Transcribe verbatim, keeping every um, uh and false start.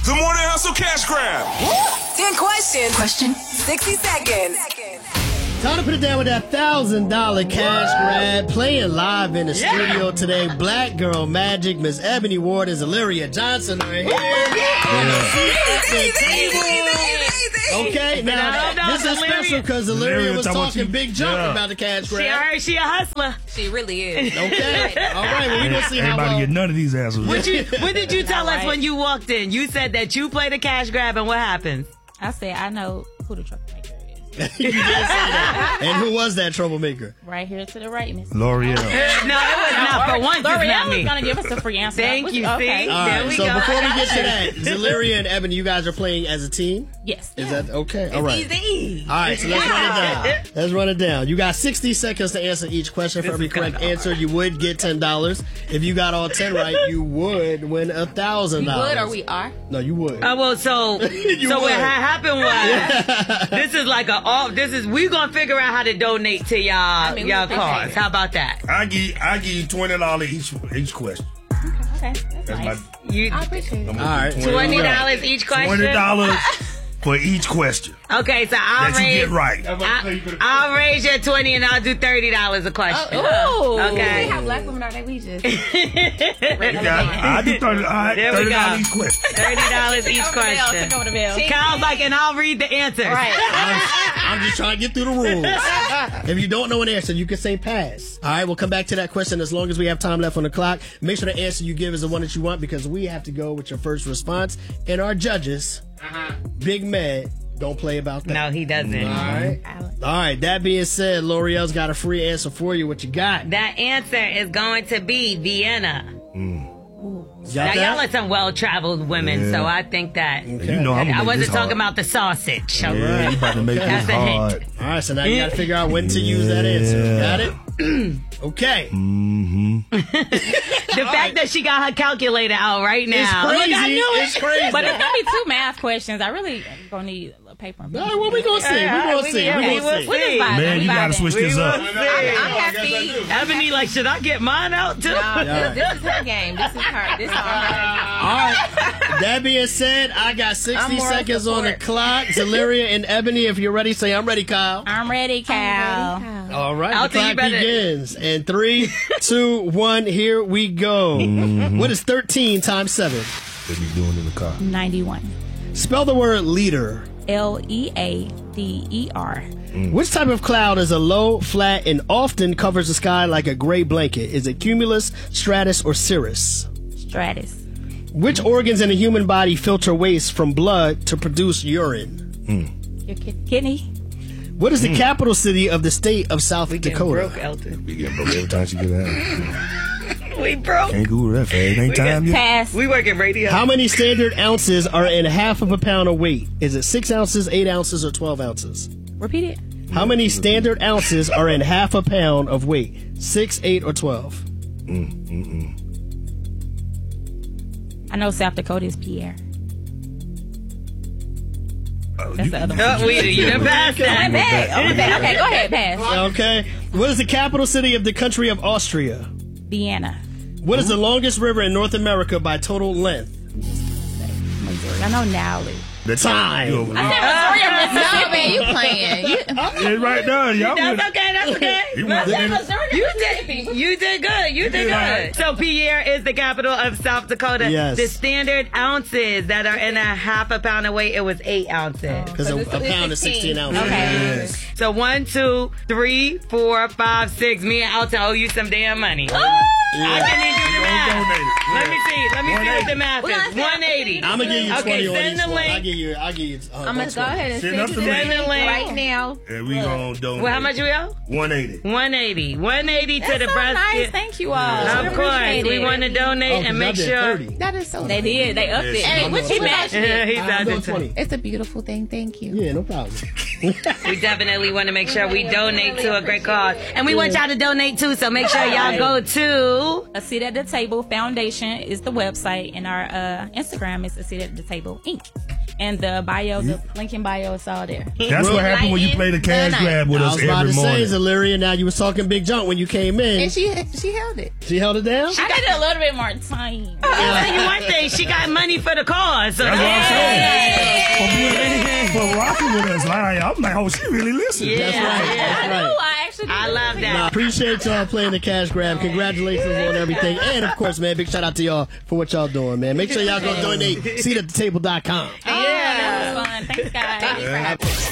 The Morning Hustle Cash Grab. ten questions. Question. sixty seconds. Time to put it down with that one thousand dollars cash grab. Playing live in the yeah. studio today. Black Girl Magic, Miss Ebony Ward, and Illyria Johnson are here. Okay, now, no, no, this is special because Illyria was talking big junk yeah. about the cash grab. She heard she a hustler. She really is. Okay. All right, well, we're going to see how Everybody well. get none of these assholes. What, you, what did you tell us right. when you walked in? You said that you played a cash grab, and what happens? I said, I know who the troublemaker is. You did say that. And who was that troublemaker? Right here to the right, Miss L'Oreal. No, it was not for once. L'Oreal was going to give us a free answer. Thank you, okay. see? All there right, we so go. before we get to that, Illyria and Ebony, you guys are playing as a team? Yes. Is that okay? All right. Easy. All right, so let's yeah. run it down. Let's run it down. You got sixty seconds to answer each question. For every correct answer, you would get ten dollars. If you got all ten right, you would win one thousand dollars. You would or we are? No, you would. Uh, well, so, so would. what ha- happened was, this is like a, all, this is, we going to figure out how to donate to y'all, I mean, y'all cause. How about that? I give, I give you twenty dollars each, each question. Okay, that's, that's nice. My, you, I appreciate it. All right. twenty dollars each question? twenty dollars for each question. Okay, so I'll that raise, you get right. I, I'll raise your twenty and I'll do thirty dollars a question. Oh, ooh. Okay. See how black women are that we just. I do thirty dollars thirty dollars each question. thirty dollars each question. Kyle's like, and I'll read the answers. Right. I'm, I'm just trying to get through the rules. If you don't know an answer, you can say pass. All right, we'll come back to that question as long as we have time left on the clock. Make sure the answer you give is the one that you want because we have to go with your first response. And our judges, uh-huh. Big Mad, don't play about that. No, he doesn't. All right. All right. That being said, L'Oreal's got a free answer for you. What you got? That answer is going to be Vienna. Mm. Now, y'all are some well-traveled women, yeah. so I think that. Okay. You know I'm I wasn't talking hard. about the sausage. Yeah, right. You about to make okay. this hard. All right, so now you got to figure out when to use that answer. Got it? Okay. Mm-hmm. The fact right. that she got her calculator out right now. It's crazy. Look, I knew it. It's crazy. But it's going to be two math questions. I really going to need a paper and All right, what we going to see? Yeah, we going to we, see. yeah, we we going to see. see. Man, you got to switch this up. I'm, I'm happy. Ebony, like, should I get mine out too? No, this, this is her game. This is her. This is her. All right. That being said, I got sixty seconds on the clock. Illyria and Ebony, if you're ready, say I'm ready, Kyle. I'm ready, Kyle. I'm ready, Kyle. All right, I'll the clock begins. And three, two, one, here we go. Mm-hmm. What is thirteen times seven? What are you doing in the car? ninety-one. Spell the word leader. L E A D E R. Mm. Which type of cloud is a low, flat, and often covers the sky like a gray blanket? Is it cumulus, stratus, or cirrus? Stratus. Which organs in the human body filter waste from blood to produce urine? Mm. Your kid- kidney. What is the mm. capital city of the state of South we Dakota? Broke, Elton. We get broke every time she get out. We broke. Can't Google that fast. Ain't time yet. Pass. We work in radio. How many standard ounces are in half of a pound of weight? Is it six ounces, eight ounces, or twelve ounces? Repeat it. How many standard ounces are in half a pound of weight? Six, eight, or twelve? Mm, mm, mm. I know South Dakota is Pierre. Oh, That's you, the other Oh, one. we, you done passed that. I'm back. I'm back. Okay, go ahead, pass. Okay. What is the capital city of the country of Austria? Vienna. What is the longest river in North America by total length? Missouri. I know Nowly. The time. You I said Missouri or Mississippi. No, man, you playing. You, it's right there. Y'all That's went- okay, that's okay. He That's went- okay. Missouri or You Mississippi. did, you did good. You did good. So Pierre is the capital of South Dakota. Yes. The standard ounces that are in a half a pound of weight, it was eight ounces. Because a, a pound is sixteen ounces. Okay. Yes. So one, two, three, four, five, six. Me and Alton owe you some damn money. Oh! I didn't even do the math. Yeah. Let me see. Let me see what the math is. one eighty. I'm gonna give you Okay, twenty on send each the one. link. I'll give you. I'll give you. Uh, I'm going to go ahead and Send send us you the the link. link link. right now. And we gonna donate. Well, how much we owe? one eighty. one eighty. one eighty to That's the so breast. nice. Thank you all. Of We course. appreciate We it. want to donate Oh, and 'cause make I did sure. thirty. That is so They did. They upped it. Hey, what you matched it. He's I'm out doing there. twenty. It's a beautiful thing. Thank you. Yeah, no problem. We definitely want to make sure we donate to a great cause. And we want y'all to donate too, so make sure y'all go to... A Seat at the Table Foundation is the website, and our uh, Instagram is A Seat at the Table Incorporated. And the bio, the link in bio is all there. That's what happened when you played the cash grab with I us was about every to morning. say, Zaleria, now you was talking big junk when you came in. And she she held it. She held it down? I needed a little bit more time. I'll tell you one thing, she got money for the cause. So That's what I'm yeah. saying. For, being, for rocking with us, like, I'm like, oh, she really listened. Yeah. That's right. That's I right. know, I actually did I a love little that. bit. I appreciate y'all playing the cash grab. Congratulations on everything. And, of course, man, big shout out to y'all for what y'all doing, man. Make sure y'all go donate seat at the table dot com. Oh, that was fun. Thanks, guys. Thank you for having me.